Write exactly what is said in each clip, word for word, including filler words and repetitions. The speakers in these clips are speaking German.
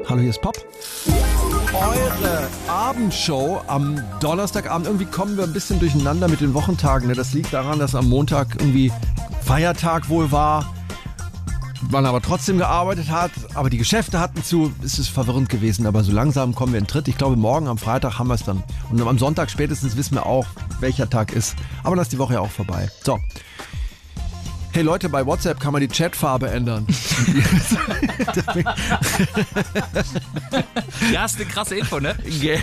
Hallo, hier ist Pop. Eure Abendshow am Donnerstagabend. Irgendwie kommen wir ein bisschen durcheinander mit den Wochentagen. Das liegt daran, dass am Montag irgendwie Feiertag wohl war. Man aber trotzdem gearbeitet hat, aber die Geschäfte hatten zu. Es ist verwirrend gewesen, aber so langsam kommen wir in Tritt. Ich glaube, morgen am Freitag haben wir es dann. Und am Sonntag spätestens wissen wir auch, welcher Tag ist. Aber dann ist die Woche ja auch vorbei. So. Hey Leute, bei WhatsApp kann man die Chatfarbe ändern. Ja, ist eine krasse Info, ne?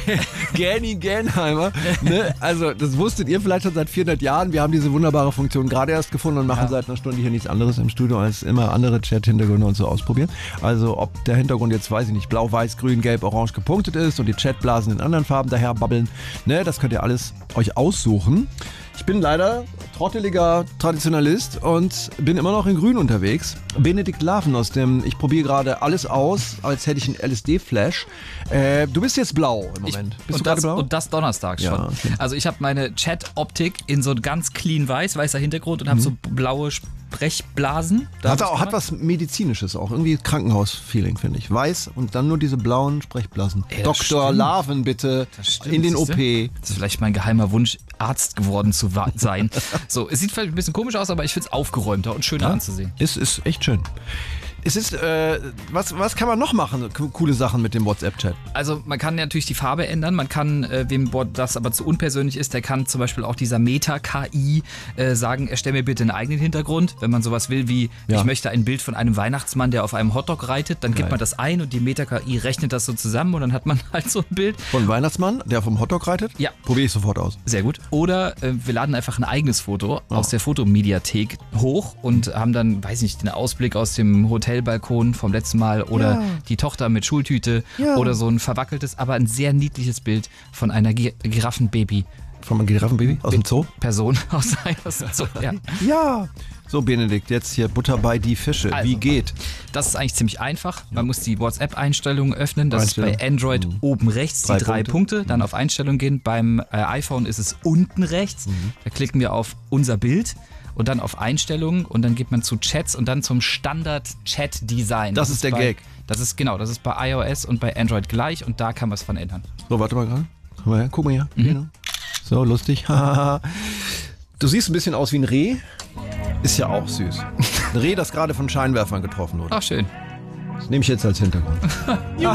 Gani Genheimer. Ne? Also, das wusstet ihr vielleicht schon seit vierhundert Jahren. Wir haben diese wunderbare Funktion gerade erst gefunden und machen ja. seit einer Stunde hier nichts anderes im Studio, als immer andere Chat-Hintergründe und so ausprobieren. Also, ob der Hintergrund jetzt, weiß ich nicht, blau, weiß, grün, gelb, orange gepunktet ist und die Chatblasen in anderen Farben daher babbeln, ne? Das könnt ihr alles euch aussuchen. Ich bin leider trotteliger Traditionalist und bin immer noch in Grün unterwegs. Benedikt Laven aus dem Ich probiere gerade alles aus, als hätte ich einen L S D-Flash. Äh, du bist jetzt blau im Moment. Ich, bist und, du das, blau? und das donnerstags schon. Ja, okay. Also ich habe meine Chat-Optik in so ganz clean weiß, weißer Hintergrund und habe mhm. so blaue Sprechblasen. Da hat auch, hat was Medizinisches auch. Irgendwie Krankenhaus-Feeling, finde ich. Weiß und dann nur diese blauen Sprechblasen. Ey, Doktor stimmt. Laven, bitte, Stimmt, in den O P. Das ist vielleicht mein geheimer Wunsch, Arzt geworden zu sein. So, es sieht vielleicht ein bisschen komisch aus, aber ich finde es aufgeräumter und schöner ja, anzusehen. Ist, ist echt schön. Es ist, äh, was, was kann man noch machen? Coole Sachen mit dem WhatsApp-Chat. Also man kann natürlich die Farbe ändern, man kann, äh, wem das aber zu unpersönlich ist, der kann zum Beispiel auch dieser Meta-K I äh, sagen, erstell mir bitte einen eigenen Hintergrund. Wenn man sowas will wie, ja. ich möchte ein Bild von einem Weihnachtsmann, der auf einem Hotdog reitet, dann Geil. gibt man das ein und die Meta-K I rechnet das so zusammen und dann hat man halt so ein Bild. Von einem Weihnachtsmann, der auf einem Hotdog reitet? Ja. Probiere ich sofort aus. Sehr gut. Oder äh, wir laden einfach ein eigenes Foto oh. aus der Fotomediathek hoch und haben dann, weiß nicht, den Ausblick aus dem Hotelbalkon vom letzten Mal oder ja. die Tochter mit Schultüte ja. oder so ein verwackeltes, aber ein sehr niedliches Bild von einer Gi- Giraffenbaby. Von einem Giraffenbaby? Aus dem Zoo? Person aus, aus dem Zoo, ja. Ja. So, Benedikt, jetzt hier Butter bei die Fische. Also, wie geht? Das ist eigentlich ziemlich einfach. Man muss die WhatsApp-Einstellungen öffnen. Das ist bei Android mhm. oben rechts, die drei, drei Punkte. Punkte. Dann mhm. auf Einstellungen gehen. Beim äh, iPhone ist es unten rechts. Mhm. Da klicken wir auf unser Bild. Und dann auf Einstellungen und dann geht man zu Chats und dann zum Standard-Chat-Design. Das, das ist der bei, Gag. Das ist genau, das ist bei iOS und bei Android gleich und da kann man es von ändern. So, warte mal gerade. Guck mal her, guck mal her. Mhm. Genau. So, lustig. Du siehst ein bisschen aus wie ein Reh. Ist ja auch süß. Ein Reh, das gerade von Scheinwerfern getroffen wurde. Ach, schön. Das nehme ich jetzt als Hintergrund.